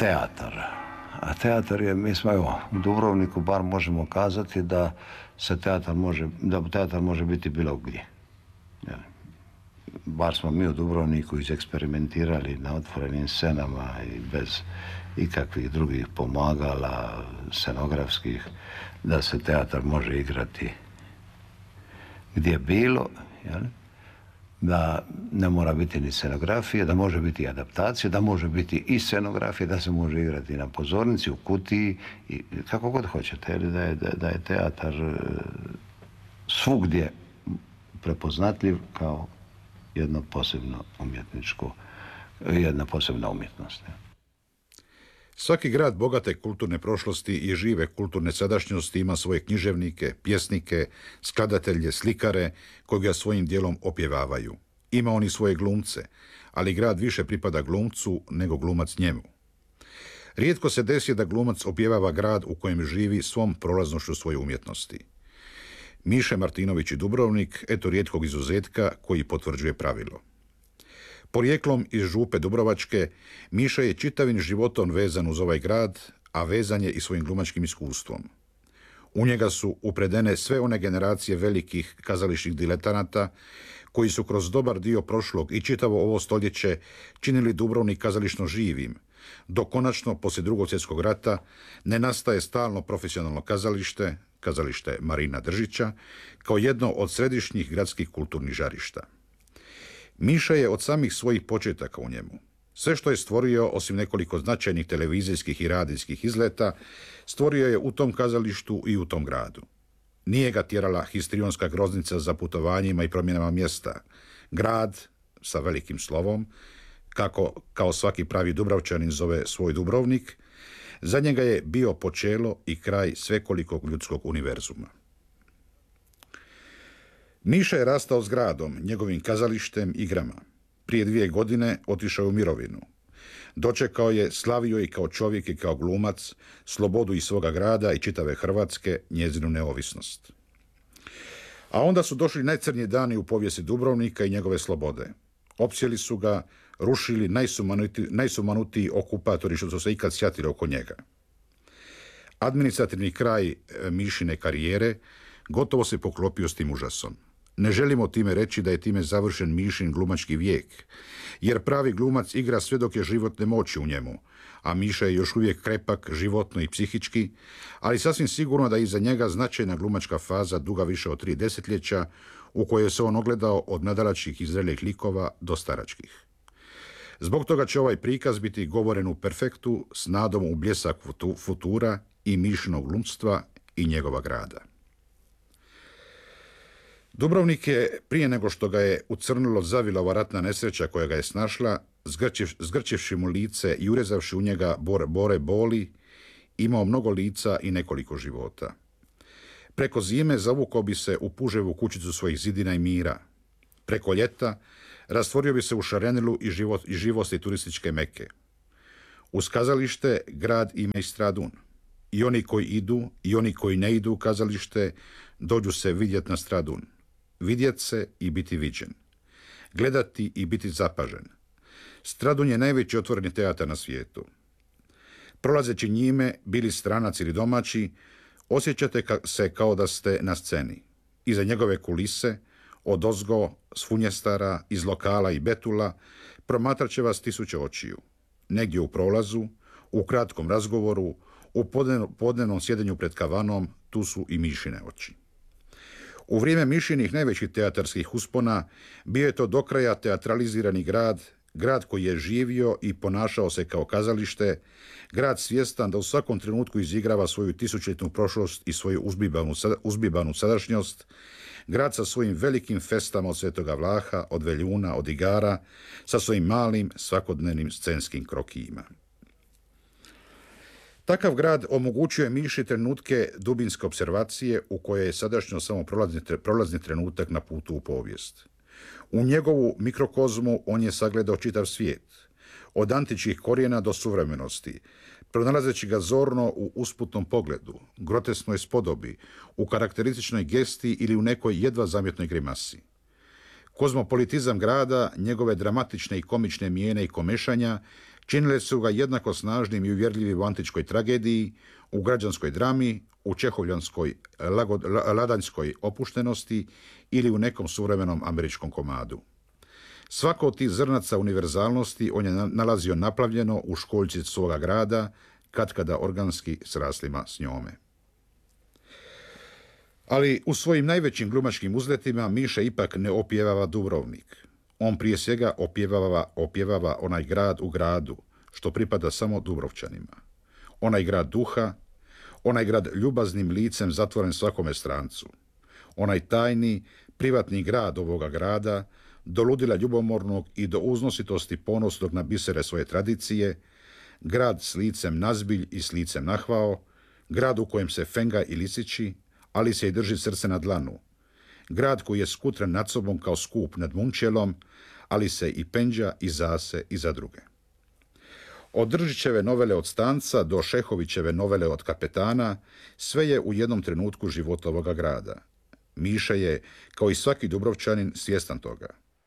teatar. A teatar je, mi smo evo, u Dubrovniku bar možemo kazati da teatar može biti bilo gdje. Bar smo mi u Dubrovniku izeksperimentirali na otvorenim scenama i bez ikakvih drugih pomagala scenografskih, da se teatar može igrati gdje bilo, jel? Da ne mora biti ni scenografije, da može biti adaptacija, da može biti i scenografija, da se može igrati na pozornici, u kutiji, i kako god hoćete, da je teatar svugdje prepoznatljiv kao jedna posebna umjetnost. Svaki grad bogate kulturne prošlosti i žive kulturne sadašnjosti ima svoje književnike, pjesnike, skladatelje, slikare koji ga svojim dijelom opjevavaju. Ima on i svoje glumce, ali grad više pripada glumcu nego glumac njemu. Rijetko se desi da glumac opjevava grad u kojem živi svom prolaznošću svoje umjetnosti. Miše Martinović i Dubrovnik, eto rijetkog izuzetka koji potvrđuje pravilo. Porijeklom iz Župe Dubrovačke, Miša je čitavim životom vezan uz ovaj grad, a vezan je i svojim glumačkim iskustvom. U njega su upredene sve one generacije velikih kazališnih diletanata koji su kroz dobar dio prošlog i čitavo ovo stoljeće činili Dubrovnik kazališno živim, dok konačno, poslije Drugog svjetskog rata, ne nastaje stalno profesionalno kazalište Marina Držića, kao jedno od središnjih gradskih kulturnih žarišta. Miša je od samih svojih početaka u njemu. Sve što je stvorio, osim nekoliko značajnih televizijskih i radijskih izleta, stvorio je u tom kazalištu i u tom gradu. Nije ga tjerala histrionska groznica za putovanjima i promjenama mjesta. Grad, sa velikim slovom, kako kao svaki pravi Dubrovčanin zove svoj Dubrovnik, za njega je bio počelo i kraj svekolikog ljudskog univerzuma. Miša je rastao s gradom, njegovim kazalištem, igrama. Prije 2 godine otišao u mirovinu. Dočekao je, slavio i kao čovjek i kao glumac, slobodu i svoga grada i čitave Hrvatske, njezinu neovisnost. A onda su došli najcrnji dani u povijesti Dubrovnika i njegove slobode. Opsjeli su ga, rušili najsumanutiji okupatori što su se ikad sjatili oko njega. Administrativni kraj Mišine karijere gotovo se poklopio s tim užasom. Ne želimo time reći da je time završen Mišin glumački vijek, jer pravi glumac igra sve dok je životne moći u njemu, a Miša je još uvijek krepak, životno i psihički, ali sasvim sigurno da je iza njega značajna glumačka faza duga više od 3 desetljeća, u kojoj se on ogledao od nadalačkih i zrelih likova do staračkih. Zbog toga će ovaj prikaz biti govoren u perfektu s nadom u bljesak futura i Mišinog glumstva i njegova grada. Dubrovnik je, prije nego što ga je ucrnilo zavila ova ratna nesreća koja ga je snašla, zgrčivši mu lice i urezavši u njega bore boli, imao mnogo lica i nekoliko života. Preko zime zavukao bi se u puževu kućicu svojih zidina i mira. Preko ljeta rastvorio bi se u šarenilu i živosti turističke Meke. Uz kazalište grad ima i Stradun. I oni koji idu i oni koji ne idu u kazalište dođu se vidjeti na Stradun. Vidjet se i biti viđen. Gledati i biti zapažen. Stradun je najveći otvoreni teatar na svijetu. Prolazeći njime, bili stranac ili domaći, osjećate se kao da ste na sceni. Iza njegove kulise, odozgo, s funjestara, iz lokala i betula, promatrat će vas 1000 očiju. Negdje u prolazu, u kratkom razgovoru, u podnevnom sjedenju pred kavanom, tu su i Mišine oči. U vrijeme Mišinih najvećih teatarskih uspona bio je to do kraja teatralizirani grad koji je živio i ponašao se kao kazalište, grad svjestan da u svakom trenutku izigrava svoju tisućljetnu prošlost i svoju uzbibanu sadašnjost, grad sa svojim velikim festama od Svetoga Vlaha, od Veljuna, od igara, sa svojim malim svakodnevnim scenskim krokijima. Takav grad omogućuje Miši trenutke dubinske observacije u kojoj je sadašnjo samo prolazni trenutak na putu u povijest. U njegovu mikrokozmu on je sagledao čitav svijet, od antičkih korijena do suvremenosti, pronalazeći ga zorno u usputnom pogledu, grotesknoj spodobi, u karakterističnoj gesti ili u nekoj jedva zamjetnoj grimasi. Kozmopolitizam grada, njegove dramatične i komične mijene i komešanja, Činile su ga jednako snažnim i uvjerljivim u antičkoj tragediji, u građanskoj drami, u čehovljanskoj ladanjskoj opuštenosti ili u nekom suvremenom američkom komadu. Svako od tih zrnaca univerzalnosti on je nalazio naplavljeno u školjci svoga grada, katkada organski s raslima s njome. Ali u svojim najvećim glumačkim uzletima Miša ipak ne opjevava Dubrovnik. On prije svega opjevava onaj grad u gradu, što pripada samo Dubrovčanima. Onaj grad duha, onaj grad ljubaznim licem zatvoren svakome strancu. Onaj tajni, privatni grad ovoga grada, do ludila ljubomornog i do uznositosti ponosnog na bisere svoje tradicije, grad s licem nazbilj i s licem nahvao, grad u kojem se fenga i lisiči, ali se i drži srce na dlanu, grad koji je skutren nad sobom kao skup nad Munčelom, ali se i penđa i zase i za druge. Od Držićeve novele Od stanca do Šehovićeve novele Od kapetana, sve je u jednom trenutku života ovoga grada. Miša je, kao i svaki Dubrovčanin, svjestan toga.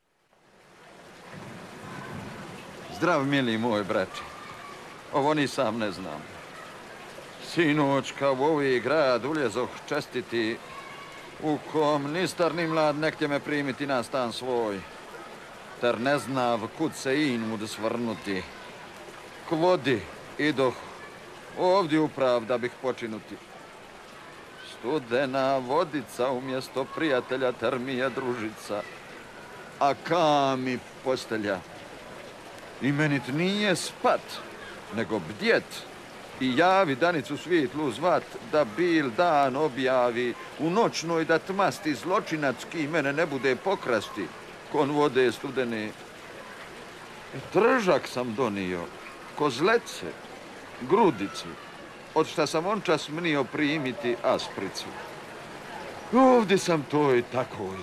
Zdrav, mili moj braće. Ovo ni sam ne znam. Sinoć, kao u ovaj grad uljezoh čestiti, u kom ni star ni mlad nehtje me primiti na stan svoj, ter ne znav kud se inmud svrnuti. K vodi idoh, ovdje uprav da bih počinuti. Studena vodica umjesto prijatelja ter mi je družica, a kami postelja. I menit nije spat, nego bdjet i javi danicu svitlu zvat, da bil dan objavi u noćnoj da tmasti zločinacki mene ne bude pokrasti, kon vode studene. Tržak sam donio, kozlece, grudicu, od šta sam on čas mnio primiti aspricu. Ovdje sam toj takoj.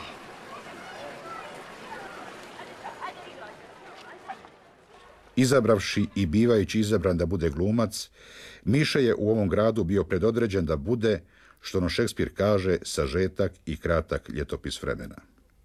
Izabravši i bivajući izabran da bude glumac, Miša je u ovom gradu bio predodređen da bude, što no Šekspir kaže, sažetak i kratak ljetopis vremena.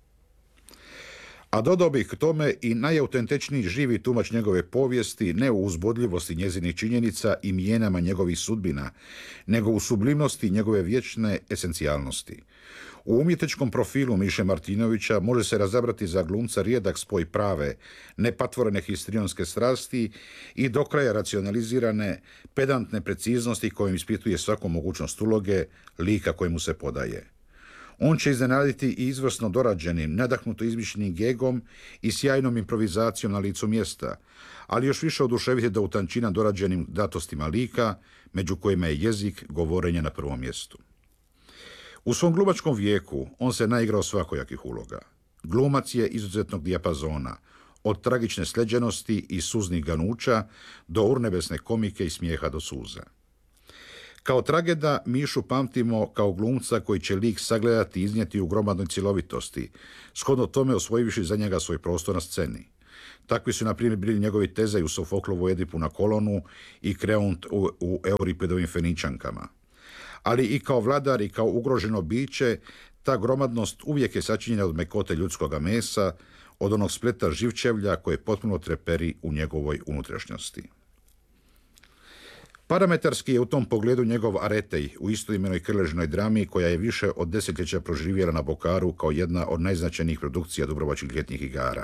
A dodao bih k tome i najautentičniji živi tumač njegove povijesti, ne u uzbudljivosti njezinih činjenica i mijenama njegovih sudbina, nego u sublimnosti njegove vječne esencijalnosti. U umjetničkom profilu Miše Martinovića može se razabrati za glumca rijedak spoj prave, nepatvorene histrionske strasti i do kraja racionalizirane, pedantne preciznosti kojim ispituje svaku mogućnost uloge, lika kojemu se podaje. On će iznenaditi i izvrsno dorađenim, nadahnuto izmišljenim gegom i sjajnom improvizacijom na licu mjesta, ali još više oduševiti da utančina dorađenim datostima lika, među kojima je jezik govorenja na prvom mjestu. U svom glumačkom vijeku on se naigrao svakojakih uloga. Glumac je izuzetnog dijapazona, od tragične sleđenosti i suznih ganuća do urnebesne komike i smijeha do suza. Kao trageda Mišu pamtimo kao glumca koji će lik sagledati i iznijeti u gromadnoj cjelovitosti, shodno tome osvojivši za njega svoj prostor na sceni. Takvi su, na primjer, bili njegovi Tezaj u Sofoklovu Edipu na Kolonu i Kreont u Euripidovim Feničankama. Ali i kao vladar i kao ugroženo biće, ta gromadnost uvijek je sačinjena od mekote ljudskoga mesa, od onog spleta živčevlja koje potpuno treperi u njegovoj unutrašnjosti. Parametarski je u tom pogledu njegov Aretej u istoimenoj krležnoj drami koja je više od desetljeća proživjela na Bokaru kao jedna od najznačajnijih produkcija dubrovačkih ljetnih igara.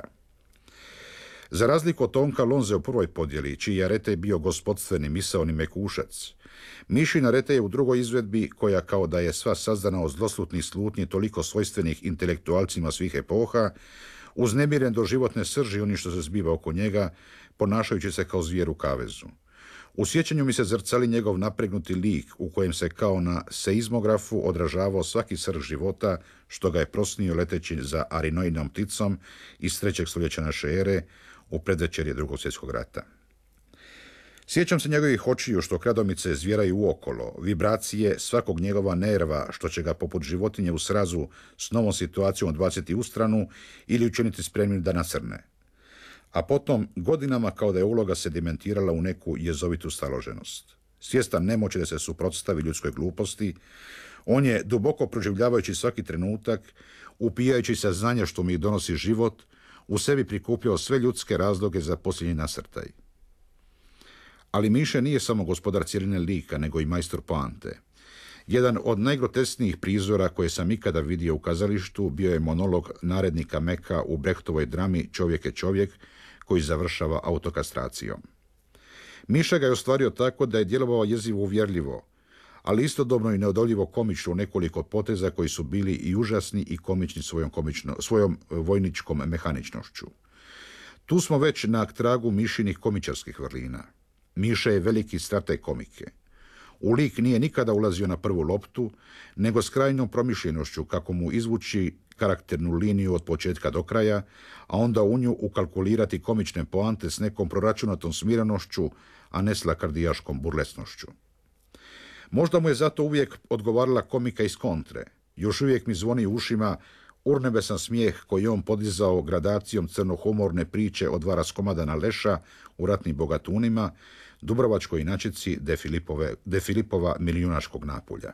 Za razliku od Tonka Lonze u prvoj podjeli, čiji je Aretej bio gospodstveni, misaoni mekušac, Mišin Aretej je u drugoj izvedbi, koja kao da je sva sazdana od zloslutnih slutnji toliko svojstvenih intelektualcima svih epoha, uznemiren do životne srži oni što se zbiva oko njega, ponašajući se kao zvijer u kavezu. U sjećanju mi se zrcali njegov napregnuti lik u kojem se kao na seizmografu odražavao svaki srž života što ga je prosnio leteći za arinoidnom pticom iz 3. stoljeća naše ere u predvečerje Drugog svjetskog rata. Sjećam se njegovih očiju što kradomice zvjeraju uokolo, vibracije svakog njegova nerva što će ga poput životinje u srazu s novom situacijom odbaciti u stranu ili učiniti spremnim da nacrne. A potom godinama kao da je uloga sedimentirala u neku jezovitu staloženost. Svjestan nemoći da se suprotstavi ljudskoj gluposti, on je, duboko proživljavajući svaki trenutak, upijajući se znanja što mi donosi život, u sebi prikupljao sve ljudske razloge za posljednji nasrtaj. Ali Miše nije samo gospodar cjeline lika, nego i majstor poante. Jedan od najgrotesknijih prizora koje sam ikada vidio u kazalištu bio je monolog narednika Meka u Brechtovoj drami Čovjek je čovjek, koji završava autokastracijom. Miša ga je ostvario tako da je djelovao jezivo uvjerljivo, ali istodobno i neodoljivo komično u nekoliko poteza koji su bili i užasni i komični svojom vojničkom mehaničnošću. Tu smo već na tragu Mišinih komičarskih vrlina. Miša je veliki strateg komike. U lik nije nikada ulazio na prvu loptu, nego s krajnjom promišljenošću kako mu izvući karakternu liniju od početka do kraja, a onda u nju ukalkulirati komične poante s nekom proračunatom smirenošću, a ne s lakardijaškom burlesnošću. Možda mu je zato uvijek odgovarala komika iz kontre. Još uvijek mi zvoni u ušima urnebesan smijeh koji je on podizao gradacijom crnohumorne priče od dva raskomadana leša u ratnim bogatunima, dubrovačkoj inačici de Filipova milijunaškog napulja.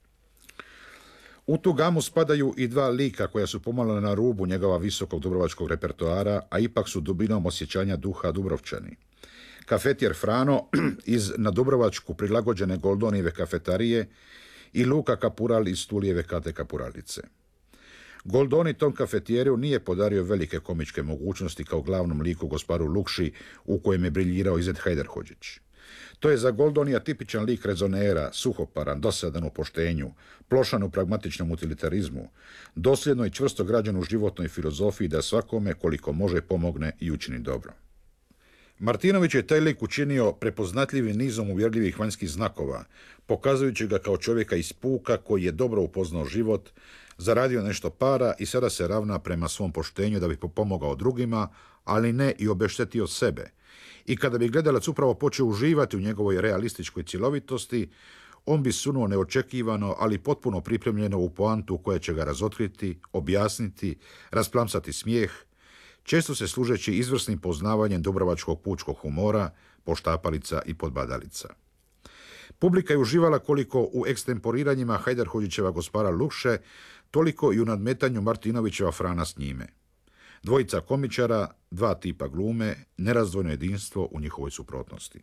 U tu gamu spadaju i dva lika koja su pomalo na rubu njegova visokog dubrovačkog repertoara, a ipak su dubinom osjećanja duha Dubrovčani. Kafetjer Frano iz na Dubrovačku prilagođene Goldonijeve kafetarije i Luka Kapural iz Tulijeve Kate Kapuralice. Goldoni tom kafetijeru nije podario velike komičke mogućnosti kao glavnom liku gosparu Lukši u kojem je briljirao Izet Hajderhođić. To je za Goldonija tipičan lik rezonera, suhoparan, dosadan u poštenju, plošan u pragmatičnom utilitarizmu, dosljedno i čvrsto građan u životnoj filozofiji da svakome koliko može pomogne i učini dobro. Martinović je taj lik učinio prepoznatljivim nizom uvjerljivih vanjskih znakova, pokazujući ga kao čovjeka iz puka koji je dobro upoznao život, zaradio nešto para i sada se ravna prema svom poštenju da bi pomogao drugima, ali ne i obeštetio sebe. I kada bi gledalac upravo počeo uživati u njegovoj realističkoj cjelovitosti, on bi sunuo neočekivano, ali potpuno pripremljeno u poantu koja će ga razotkriti, objasniti, rasplamsati smijeh, često se služeći izvrsnim poznavanjem dubrovačkog pučkog humora, poštapalica i podbadalica. Publika je uživala koliko u ekstemporiranjima Hajdarhođićeva gospara Lukše, toliko i u nadmetanju Martinovićeva Frana s njime. Dvojica komičara, dva tipa glume, nerazdvojno jedinstvo u njihovoj suprotnosti.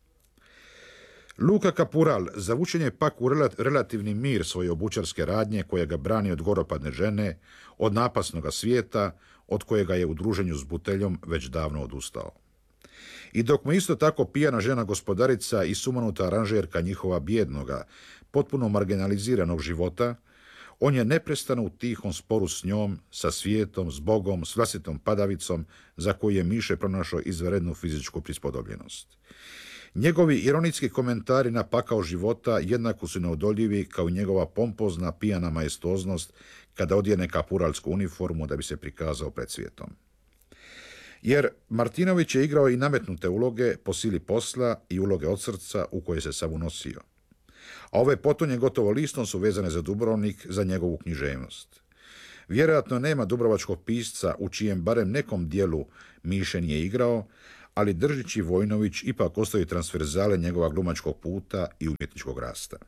Luka Kapural zavučen je pak u relativni mir svoje obućarske radnje koja ga brani od goropadne žene, od napasnoga svijeta, od kojega je u druženju s buteljom već davno odustao. I dok mu isto tako pijana žena gospodarica i sumanuta aranžerka njihova bijednoga, potpuno marginaliziranog života, on je neprestano u tihom sporu s njom, sa svijetom, s Bogom, s vlastitom padavicom, za koju je Miše pronašao izvanrednu fizičku prispodobljenost. Njegovi ironijski komentari na pakao života jednako su neodoljivi kao i njegova pompozna pijana majestoznost kada odjene kapuralsku uniformu da bi se prikazao pred svijetom. Jer Martinović je igrao i nametnute uloge po sili posla i uloge od srca u koje se sam unosio. A ove potonje gotovo listom su vezane za Dubrovnik, za njegovu književnost. Vjerojatno nema dubrovačkog pisca u čijem barem nekom dijelu Miše nije igrao, ali Držić i Vojnović ipak ostaju transverzale njegova glumačkog puta i umjetničkog rasta.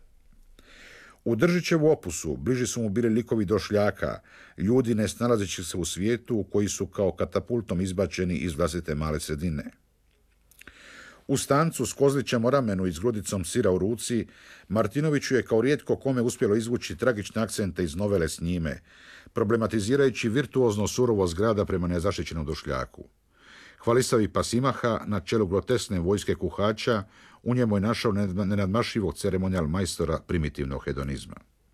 U Držićevu opusu bliži su mu bili likovi došljaka, ljudi ne snalazeći se u svijetu koji su kao katapultom izbačeni iz vlastite male sredine. U Stancu s kozlićem o ramenu i s grudicom sira u ruci, Martinoviću je kao rijetko kome uspjelo izvući tragične akcente iz novele s njime, problematizirajući virtuozno surovost grada prema nezaštićenom došljaku. Hvalisavi Pasimaha na čelu grotesne vojske kuhača u njemu je našao nenadmašivog ceremonijal majstora primitivnog hedonizma.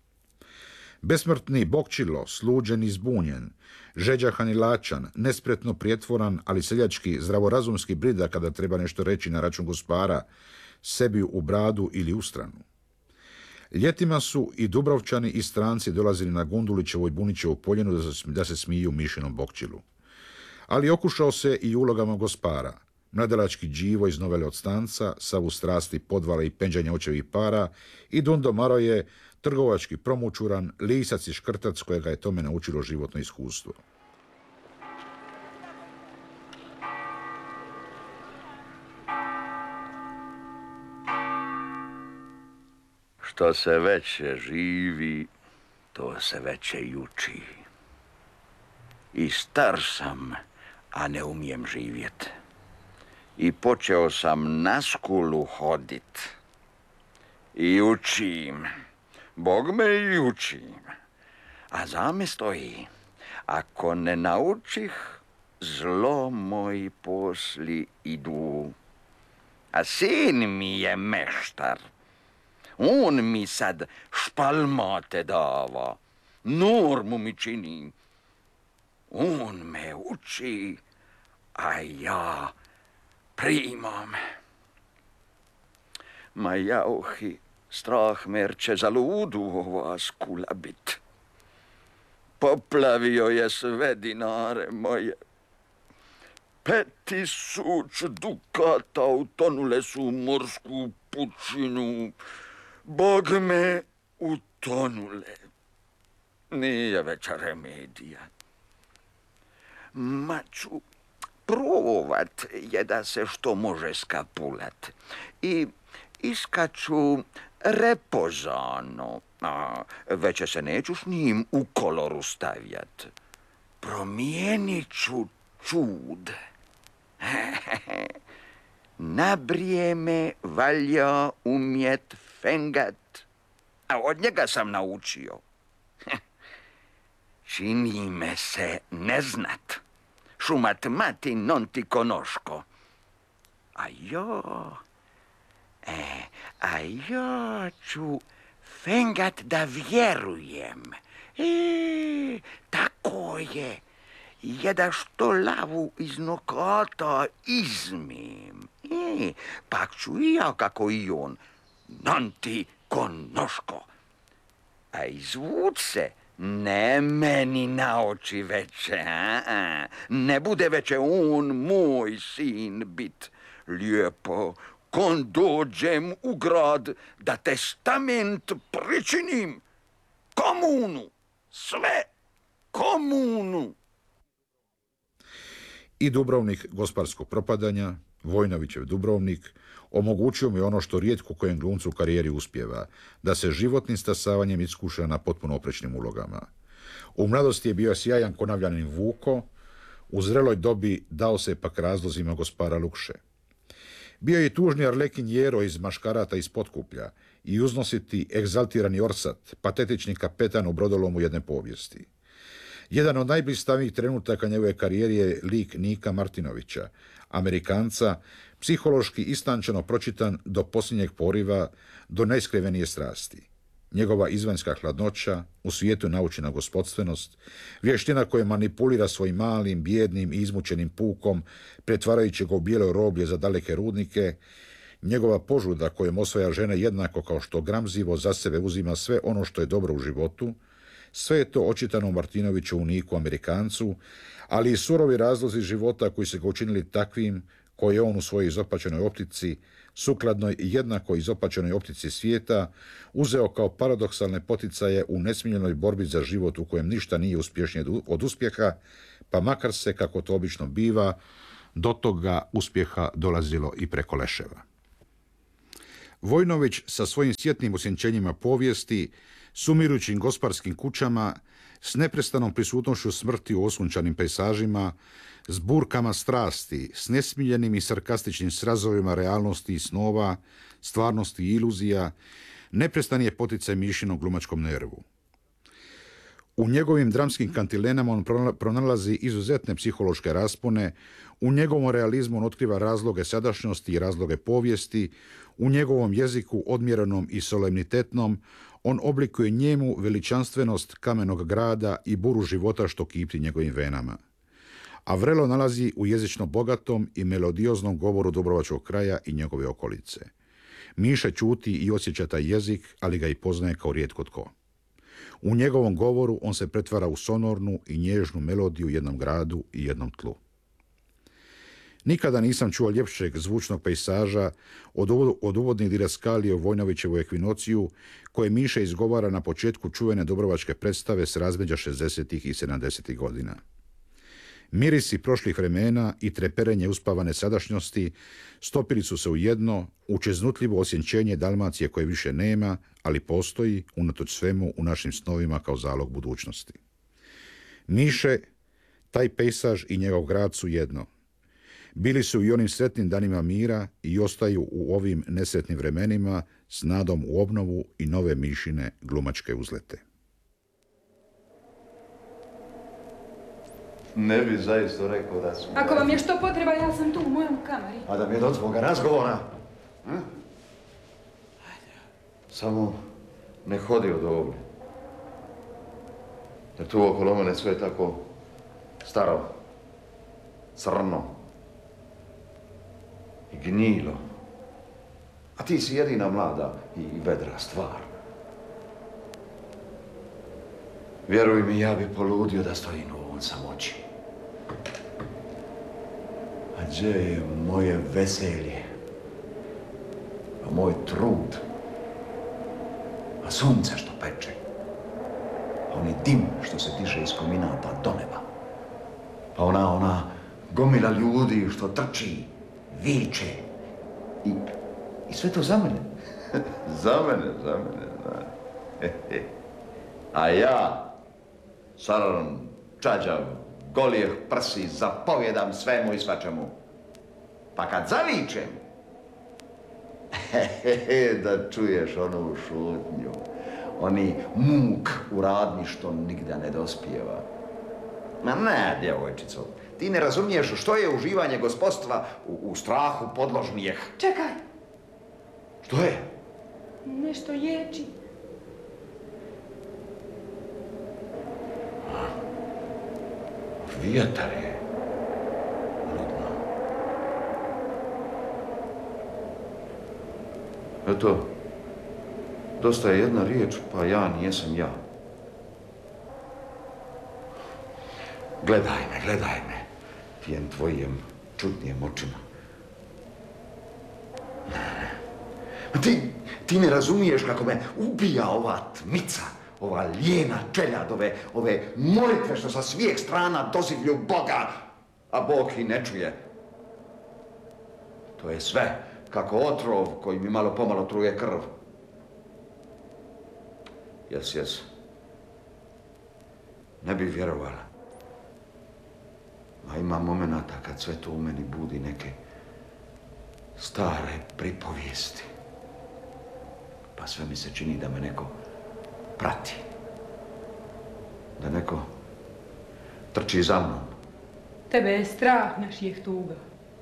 Besmrtni Bokčilo, sluđen i zbunjen, žeđahan i lačan, nespretno prijetvoran, ali seljački, zdravorazumski brida kada treba nešto reći na račun gospara, sebi u bradu ili u stranu. Ljetima su i Dubrovčani i stranci dolazili na Gundulićevu i Bunićevu poljenu da se smiju Mišinom Bokčilu. Ali okušao se i ulogama gospara, mladalački Đivo iz novele od Stanca, savu strasti podvale i penđanja očevih para i Dundo Maroje, trgovački promučuran, lisac i škrtac kojega je tome naučilo životno iskustvo. Što se veće živi, to se veće i uči. I star sam, a ne umijem živjet. I počeo sam na skulu hodit. I učim. Bog me i učim. A zame stoji, ako ne naučih, zlo moji posli idu. A sin mi je meštar. On mi sad špalmate dava. Normu mi čini. On me uči, a ja primam. Ma jauhi, strah me jer će za ludu ova skula bit. Poplavio je sve dinare moje. 5000 dukata utonule su u morsku pučinu. Bog me utonule. Nije već remedija. Ma ću provat je da se što može skapulat. I iskaču repozano. Već se neću s njim u koloru stavljat. Promijenit ću čud. Na vrijeme valja umjet fengat. A od njega sam naučio. Čini me se neznat. Šumat mati non ti konoško. A ja ću fengat da vjerujem. Tako je. Da što lavu iz nokata izmim. Pak ću i ja kako i on. Non ti konoško. A izvuč se ne meni na oči veće. Ne bude veće on moj sin bit. Lijepo, kon dođem u grad da testament pričinim. Komunu, sve komunu. I Dubrovnik gospodarskog propadanja, Vojnovićev Dubrovnik, omogućio mu je ono što rijetko kojem glumcu u karijeri uspjeva, da se životnim stasavanjem iskuša na potpuno oprečnim ulogama. U mladosti je bio sjajan konavljanin Vuko, u zreloj dobi dao se pak razlozima gospara Lukše. Bio je tužni Arlekin Jero iz Maškarata iz Potkuplja i uznositi egzaltirani Orsat, patetični kapetan u brodolomu jedne povijesti. Jedan od najblistavijih trenutaka njegove karijere je lik Nika Martinovića, Amerikanca, psihološki istančano pročitan do posljednjeg poriva, do najskrivenije strasti. Njegova izvanjska hladnoća, u svijetu naučena gospodstvenost, vještina koja manipulira svojim malim, bijednim i izmučenim pukom, pretvarajući ga u bijelo roblje za daleke rudnike, njegova požuda kojom osvaja žene jednako kao što gramzivo za sebe uzima sve ono što je dobro u životu, sve je to očitano u Martinoviću u Niku Amerikancu, ali i surovi razlozi života koji se ga učinili takvim koje je on u svojoj izopačenoj optici, sukladnoj jednako izopačenoj optici svijeta, uzeo kao paradoksalne poticaje u nesmiljenoj borbi za život u kojem ništa nije uspješnije od uspjeha, pa makar se, kako to obično biva, do toga uspjeha dolazilo i preko leševa. Vojnović sa svojim svjetnim osjećanjima povijesti, sumirućim gospodarskim kućama, s neprestanom prisutnošću smrti u osunčanim pejsažima, s burkama strasti, s nesmiljenim i sarkastičnim srazovima realnosti i snova, stvarnosti i iluzija, neprestan je poticaj mišinom glumačkom nervu. U njegovim dramskim kantilenama on pronalazi izuzetne psihološke raspone, u njegovom realizmu on otkriva razloge sadašnjosti i razloge povijesti, u njegovom jeziku odmjerenom i solemnitetnom on oblikuje njemu veličanstvenost kamenog grada i buru života što kipti njegovim venama. A vrelo nalazi u jezično bogatom i melodioznom govoru dubrovačkog kraja i njegove okolice. Miše čuti i osjeća taj jezik, ali ga i poznaje kao rijetko tko. U njegovom govoru on se pretvara u sonornu i nježnu melodiju jednom gradu i jednom tlu. Nikada nisam čuo ljepšeg zvučnog pejsaža od uvodnih diraskalije u Vojnovićevu ekvinociju koje Miše izgovara na početku čuvene dubrovačke predstave s razmeđa 60. i 70. godina. Mirisi prošlih vremena i treperenje uspavane sadašnjosti stopili su se u jedno učeznutljivo osjećenje Dalmacije koje više nema, ali postoji unatoč svemu u našim snovima kao zalog budućnosti. Miše, taj pejsaž i njegov grad su jedno. Bili su i onim sretnim danima mira i ostaju u ovim nesretnim vremenima s nadom u obnovu i nove mišine glumačke uzlete. Ne bi zaista rekao da su... Ako vam je što potreba, ja sam tu u mojom kamari. A da mi je do tvoga razgovora? Samo ne hodi od ovdje. Jer tu okolo mene sve je tako staro, crno i gnjilo. A ti si jedina mlada i vedra stvar. Vjeruj mi, ja bi poludio da stojim u ovom samoći. A gdje je moje veselje? A moj trud? A sunce što peče? A onaj dim što se diže iz kominata do neba? Pa ona gomila ljudi što trči, viče. I sve to za mene. Za mene, znaš. A ja, crn, čađav, golijeh prsi, zapovjedam svemu i svačemu. Pa kad zavičem, da čuješ onu šutnju, oni muk u radnji što nigda ne dospijeva. Ma ne, djevojčico, ti ne razumiješ što je uživanje gospodstva u strahu podložnijeh. Čekaj! Što je? Nešto ječi. Vjetar je. Ludno. Eto, dosta je jedna riječ, pa ja nijesam ja. Gledaj me, tijem tvojim čudnijem očima. Ti ne razumiješ kako me ubija ova tmica, ova lijena čeljad, ove molitve što sa svijeh strana dozivlju Boga, a Bog i ne čuje. To je sve kako otrov koji mi malo pomalo truje krv. Jes. Ne bi vjerovala. A ima momenata kad sve to u meni budi neke stare pripovijesti. Pa sve mi se čini da me neko prati. Da neko trči za mnom. Tebe je strah naših tuga.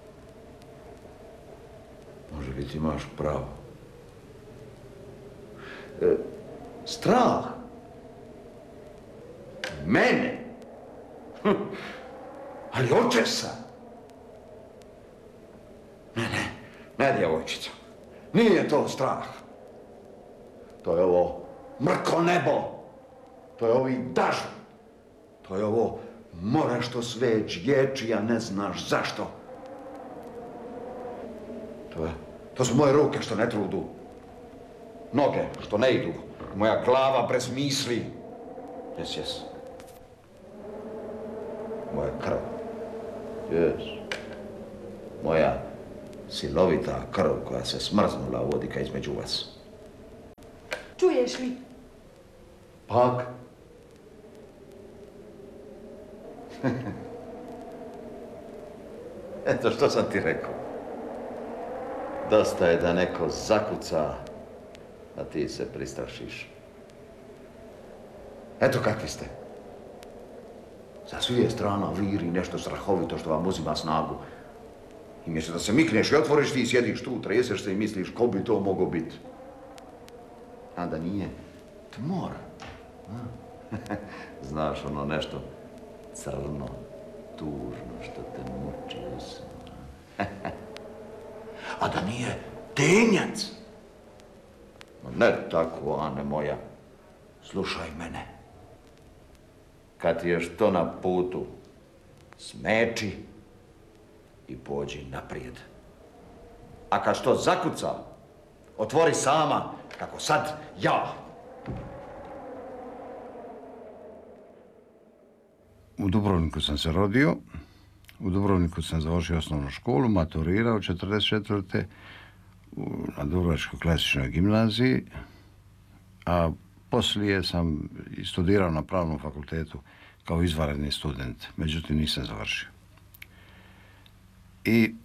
Može biti, imaš pravo. Strah? Mene? Ali očesa? Ne, djevojčico. Nije to strah. To je ovo mrko nebo. To je ovi dažu. To je ovo more što sve dječi, a ne znaš zašto. To su moje ruke što ne trudu. Noge što ne idu. Moja glava bez misli. Jes. Moja krv. Jes. Moja silovita krv koja se smrznula u odika između vas. Čuješ li? Pak? Eto što sam ti rekao. Dosta je da neko zakuca, a ti se pristrašiš. Eto kakvi ste. Sa svih strana viri nešto strahovito što vam uzima snagu. I mjesto da se mikneš i otvoriš, ti sjediš tu, treseš se i misliš ko bi to mogao biti. A da nije tmor. Znaš, ono nešto crno, tužno što te muči u snu. A da nije tenjac. Ne tako, Ane moja. Slušaj mene. Kad ti je što na putu, smeči i pođi naprijed. A kad što zakuca, otvori sama, kako sad ja. U Dubrovniku sam se rodio, u Dubrovniku sam završio osnovnu školu, maturirao 1944. na Dubrovačkoj klasičnoj gimnaziji, a poslije sam studirao na Pravnom fakultetu kao izvanredni student, međutim nisam završio. I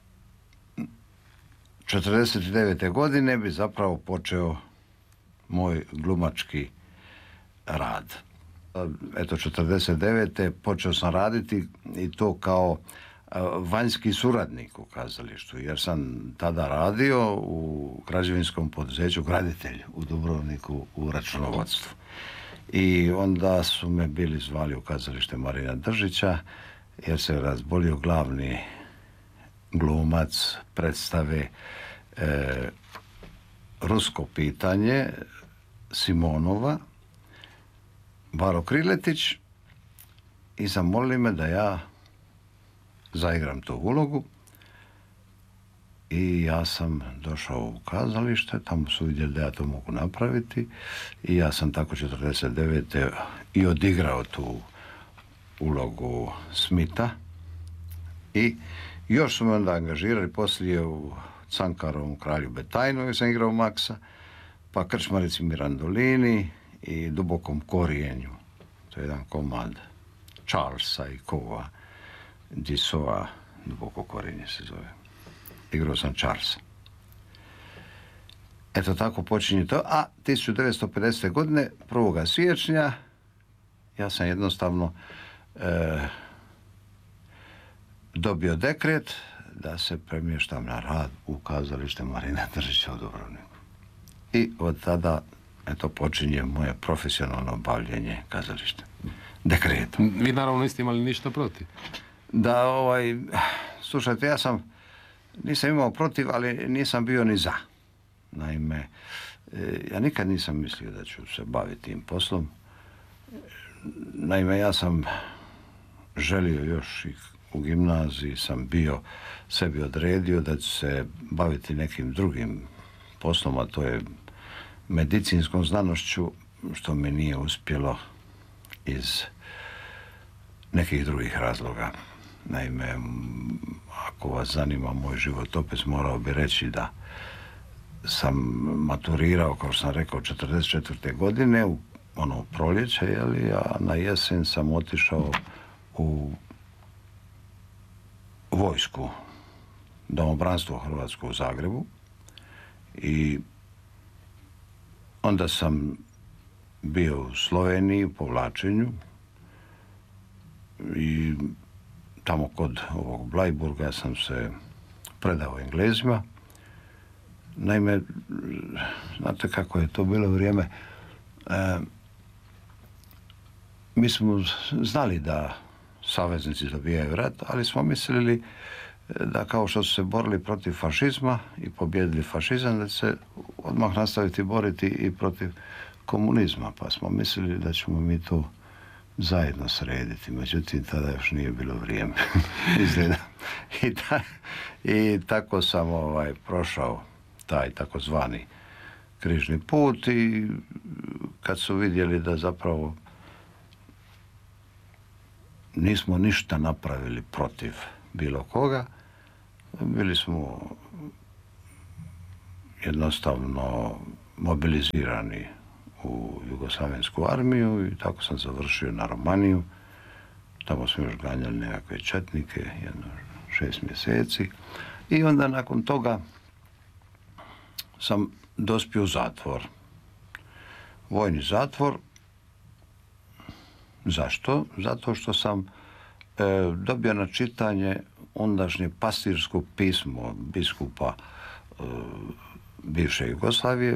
49. godine bi zapravo počeo moj glumački rad. Eto, 49. počeo sam raditi i to kao vanjski suradnik u kazalištu, jer sam tada radio u građevinskom poduzeću Graditelj u Dubrovniku u računovodstvu. I onda su me bili zvali u kazalište Marina Držića, jer se razbolio glavni glumac predstave Rusko pitanje Simonova, Baro Kriletić, i zamolili me da ja zaigram tu ulogu. I ja sam došao u kazalište, tamo su vidjeli da ja to mogu napraviti i ja sam tako 49. i odigrao tu ulogu Smita. I još su me onda angažirali poslije u Cankarovom Kralju Betajnu, jer sam igrao Maksa, pa Krčmarici Mirandolini i Dubokom korijenju. To je jedan komad Charlesa i Kova, Disova, Duboko korijenje se zove. Igrao sam Charlesa. Eto tako počinje to. A 1950. godine, 1. siječnja, ja sam jednostavno dobio dekret da se premještam na rad u kazalište Marina Držića u Dubrovniku. I od tada, eto, počinje moje profesionalno bavljenje kazališta. Dekretom. Vi naravno niste imali ništa protiv. Da, slušajte, nisam imao protiv, ali nisam bio ni za. Naime, ja nikad nisam mislio da ću se baviti tim poslom. Naime, ja sam želio još i u gimnaziji sam bio sebi odredio da ću se baviti nekim drugim poslom, a to je medicinskom znanošću, što mi nije uspjelo iz nekih drugih razloga. Naime, ako vas zanima moj životopis, morao bi reći da sam maturirao, kao što sam rekao, 44. godine, u ono proljeće, a na jesen sam otišao u vojsku, domobranstvo Hrvatsko u Zagrebu, i onda sam bio u Sloveniji u povlačenju i tamo kod ovog Blajburga sam se predao Englezima. Naime, znate kako je to bilo vrijeme, mi smo znali da saveznici dobijaju rat, ali smo mislili da kao što su se borili protiv fašizma i pobijedili fašizam, da će se odmah nastaviti boriti i protiv komunizma, pa smo mislili da ćemo mi to zajedno srediti. Međutim, tada još nije bilo vrijeme. Izgleda. I tako sam prošao taj takozvani križni put, i kad su vidjeli da zapravo nismo ništa napravili protiv bilo koga, bili smo jednostavno mobilizirani u Jugoslavensku armiju i tako sam završio na Romaniju. Tamo smo još ganjali nekakve četnike, 6 mjeseci. I onda nakon toga sam dospio u zatvor. Vojni zatvor. Zašto? Zato što sam dobio na čitanje ondašnje pastirsko pismo biskupa bivše Jugoslavije,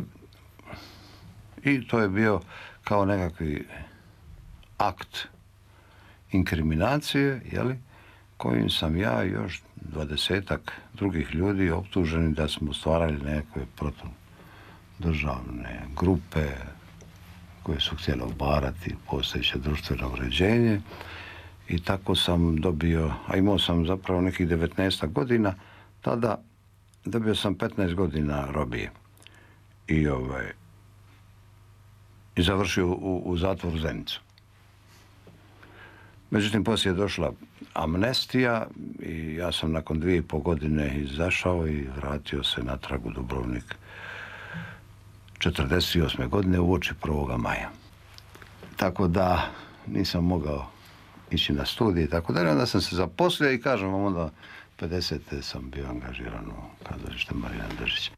i to je bio kao nekakvi akt inkriminacije, kojim sam ja i još 20-ak drugih ljudi optuženi da smo stvarali nekakve protudržavne grupe koje su htjeli obarati postojeće društveno uređenje, i tako sam dobio, a imao sam zapravo nekih 19 godina, tada dobio sam 15 godina robije i završio u zatvoru Zenicu. Međutim, poslije je došla amnestija i ja sam nakon 2,5 godine izašao i vratio se natrag u Dubrovnik 48. godine uoči 1. maja. Tako da nisam mogao ići na studij i tako dalje. Onda sam se zaposlio i kažem vam onda 50. sam bio angažiran u kazalište Marijana Držića.